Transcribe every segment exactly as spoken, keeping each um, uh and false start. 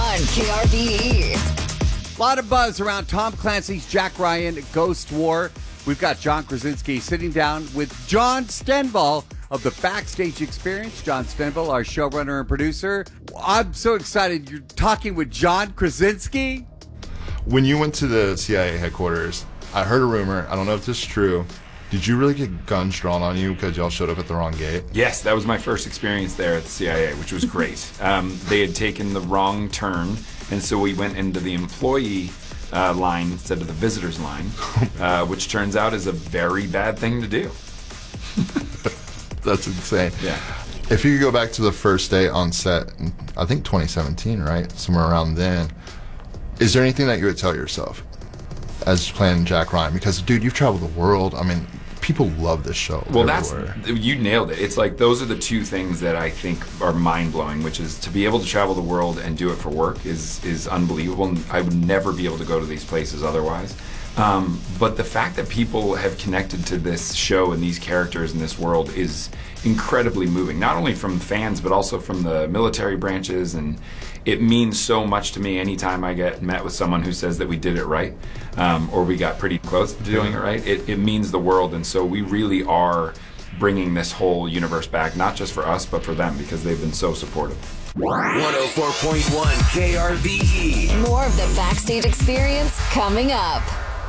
one K R B E. A lot of buzz around Tom Clancy's Jack Ryan Ghost War. We've got John Krasinski sitting down with John Stenvall of the Backstage Experience. John Stenvall, our showrunner and producer. I'm so excited you're talking with John Krasinski. When you went to the C I A headquarters, I heard a rumor. I don't know if this is true. Did you really get guns drawn on you because y'all showed up at the wrong gate? Yes, that was my first experience there at the C I A, which was great. um, they had taken the wrong turn, and so we went into the employee uh, line instead of the visitor's line, uh, which turns out is a very bad thing to do. That's insane. Yeah. If you could go back to the first day on set, in, I think twenty seventeen, right? Somewhere around then. Is there anything that you would tell yourself as playing Jack Ryan? Because, dude, you've traveled the world. I mean, people love this show. Well, everywhere. that's, you nailed it. It's like those are the two things that I think are mind-blowing, which is to be able to travel the world and do it for work is is unbelievable. And I would never be able to go to these places otherwise. Um, but the fact that people have connected to this show and these characters in this world is incredibly moving, not only from fans, but also from the military branches. And it means so much to me anytime I get met with someone who says that we did it right, um, or we got pretty close to doing it right. It, it means the world. And so we really are bringing this whole universe back, not just for us, but for them, because they've been so supportive. one oh four point one K R B E. More of the Backstage Experience coming up.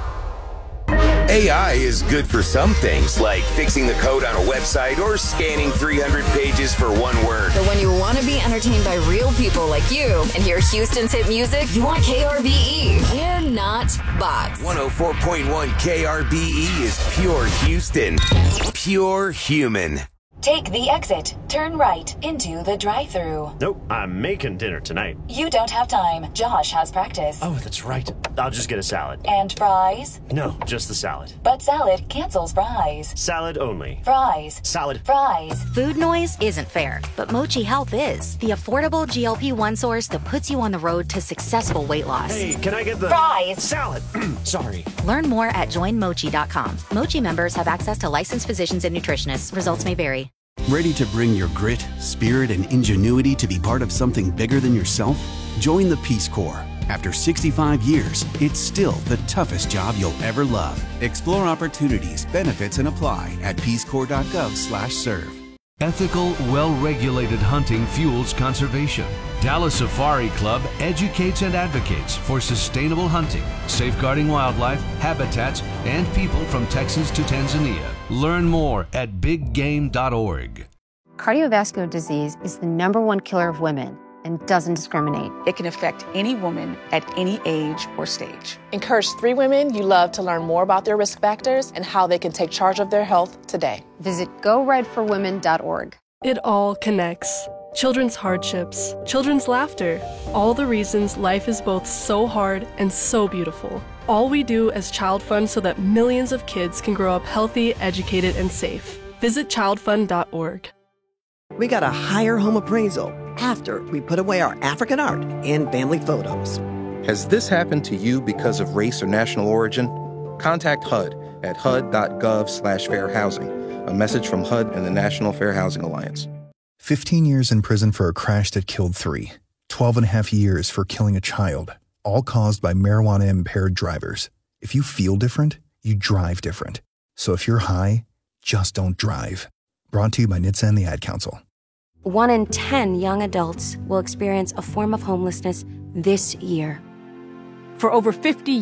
A I is good for some things, like fixing the code on a website or scanning three hundred pages for one word. But when you want to be entertained by real people like you and hear Houston's hit music, you want K R B E. We're not bots. one oh four point one K R B E is pure Houston. Pure human. Take the exit. Turn right into the drive-thru. Nope, I'm making dinner tonight. You don't have time. Josh has practice. Oh, that's right. I'll just get a salad. And fries? No, just the salad. But salad cancels fries. Salad only. Fries. Salad. Fries. Food noise isn't fair, but Mochi Health is. The affordable G L P one source that puts you on the road to successful weight loss. Hey, can I get the... Fries. Salad. Sorry. Learn more at join mochi dot com. Mochi members have access to licensed physicians and nutritionists. Results may vary. Ready to bring your grit, spirit, and ingenuity to be part of something bigger than yourself? Join the Peace Corps. After sixty-five years, it's still the toughest job you'll ever love. Explore opportunities, benefits, and apply at peace corps dot gov slash serve. Ethical, well-regulated hunting fuels conservation. Dallas Safari Club educates and advocates for sustainable hunting, safeguarding wildlife, habitats, and people from Texas to Tanzania. Learn more at big game dot org. Cardiovascular disease is the number one killer of women and doesn't discriminate. It can affect any woman at any age or stage. Encourage three women you love to learn more about their risk factors and how they can take charge of their health today. Visit go red for women dot org. It all connects. Children's hardships, children's laughter, all the reasons life is both so hard and so beautiful. All we do as Child Fund so that millions of kids can grow up healthy, educated, and safe. Visit child fund dot org. We got a higher home appraisal after we put away our African art and family photos. Has this happened to you because of race or national origin? Contact H U D at H U D dot gov slash fair housing. A message from H U D and the National Fair Housing Alliance. fifteen years in prison for a crash that killed three. twelve and a half years for killing a child, all caused by marijuana-impaired drivers. If you feel different, you drive different. So if you're high, just don't drive. Brought to you by N H T S A and the Ad Council. One in ten young adults will experience a form of homelessness this year. For over fifty